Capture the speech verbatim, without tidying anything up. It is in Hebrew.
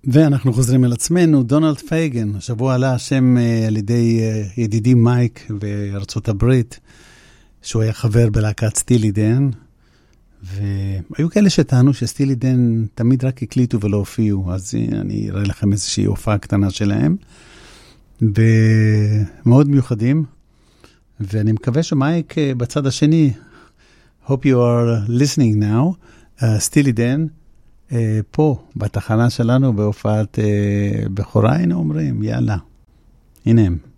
ואנחנו חוזרים אל עצמנו, דונלד פייגן, השבוע עלה השם על ידי ידידי מייק בארצות הברית, שהוא היה חבר בלהקת סטילי דן, והיו כאלה שטענו שסטילי דן תמיד רק הקליטו ולא הופיעו, אז אני אראה לכם איזושהי הופעה קטנה שלהם, ומאוד מיוחדים, ואני מקווה שמייק בצד השני, hope you are listening now, סטילי דן, Uh, פה, בתחנה שלנו, בהופעת uh, בחורה, היינו אומרים, יאללה, הנה הם.